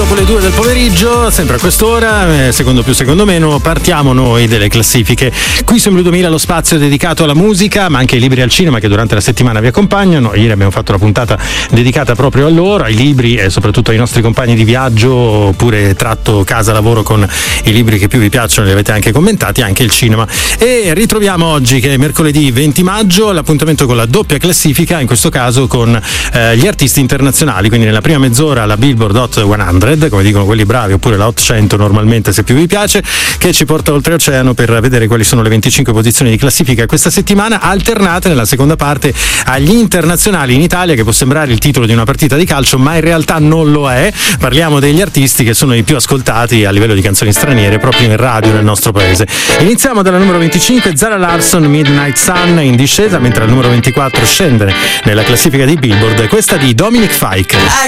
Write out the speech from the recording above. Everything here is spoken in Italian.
dopo le 2 del pomeriggio, sempre a quest'ora, secondo più secondo meno, partiamo noi delle classifiche. Qui su Blu 2000 lo spazio dedicato alla musica, ma anche ai libri e al cinema che durante la settimana vi accompagnano. Ieri abbiamo fatto una puntata dedicata proprio a loro, ai libri e soprattutto ai nostri compagni di viaggio, oppure tratto casa lavoro con i libri che più vi piacciono, li avete anche commentati, anche il cinema. E ritroviamo oggi, che è mercoledì 20 maggio, l'appuntamento con la doppia classifica, in questo caso con gli artisti internazionali. Quindi nella prima mezz'ora la Billboard Hot 100, come dicono quelli bravi, oppure la Hot 100 normalmente se più vi piace, che ci porta oltreoceano per vedere quali sono le 25 posizioni di classifica questa settimana, alternate nella seconda parte agli internazionali in Italia, che può sembrare il titolo di una partita di calcio, ma in realtà non lo è. Parliamo degli artisti che sono i più ascoltati a livello di canzoni straniere proprio in radio nel nostro paese. Iniziamo dalla numero 25, Zara Larsson, Midnight Sun, in discesa, mentre al numero 24 scende nella classifica di Billboard questa di Dominic Fike. I